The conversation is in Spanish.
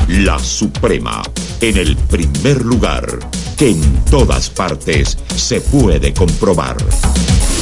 La Suprema, en el primer lugar, que en todas partes se puede comprobar.